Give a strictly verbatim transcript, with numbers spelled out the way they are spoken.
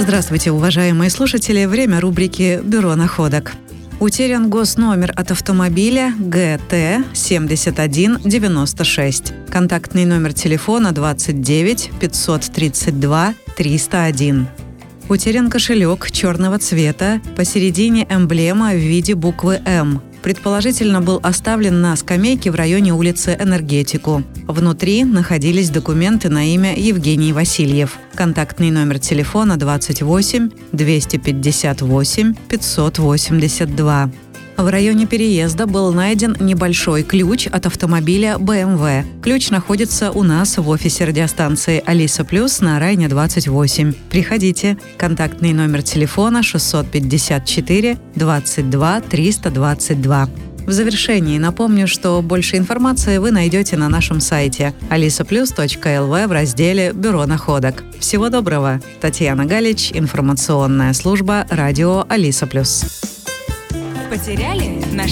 Здравствуйте, уважаемые слушатели. Время рубрики «Бюро находок». Утерян госномер от автомобиля Г Т семьдесят один девяносто шесть. Контактный номер телефона двадцать девять пятьсот тридцать два триста один. Утерян кошелек черного цвета, посередине эмблема в виде буквы «М». Предположительно, был оставлен на скамейке в районе улицы Энергетику. Внутри находились документы на имя Евгений Васильев. Контактный номер телефона двадцать восемь двести пятьдесят восемь пятьсот восемьдесят два. В районе переезда был найден небольшой ключ от автомобиля Б М В. Ключ находится у нас в офисе радиостанции «Алиса Плюс» на Райне двадцать восемь. Приходите. Контактный номер телефона шестьсот пятьдесят четыре двадцать два триста двадцать два. В завершении напомню, что больше информации вы найдете на нашем сайте алиса плюс точка эл ви в разделе «Бюро находок». Всего доброго! Татьяна Галич, информационная служба радио «Алиса Плюс». Потеряли? Нашли?